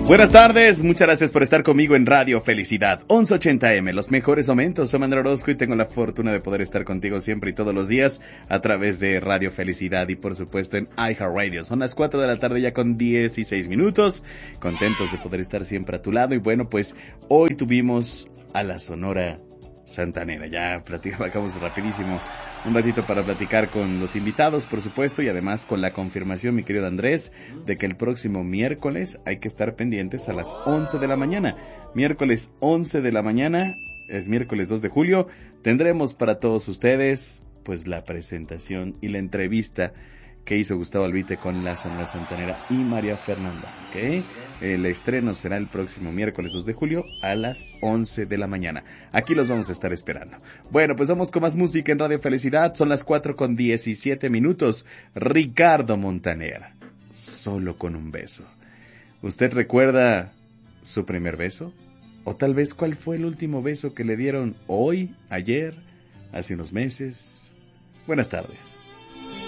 Buenas tardes, muchas gracias por estar conmigo en Radio Felicidad 1180M, los mejores momentos. Soy Manuel Orozco y tengo la fortuna de poder estar contigo siempre y todos los días a través de Radio Felicidad y por supuesto en iHeartRadio. Son las 4 de la tarde ya con 16 minutos, contentos de poder estar siempre a tu lado. Y bueno, pues hoy tuvimos a la Sonora Santanera. Ya platicamos rapidísimo un ratito para platicar con los invitados, por supuesto, y además con la confirmación, mi querido Andrés, de que el próximo miércoles hay que estar pendientes a las 11 de la mañana. Miércoles 11 de la mañana, es miércoles 2 de julio, tendremos para todos ustedes pues la presentación y la entrevista que hizo Gustavo Albite con la Sonora Santanera y María Fernanda, ¿ok? El estreno será el próximo miércoles 2 de julio a las 11 de la mañana. Aquí los vamos a estar esperando. Bueno, pues vamos con más música en Radio Felicidad. Son las 4 con 17 minutos. Ricardo Montaner, Solo con un beso. ¿Usted recuerda su primer beso? ¿O tal vez cuál fue el último beso que le dieron hoy, ayer, hace unos meses? Buenas tardes.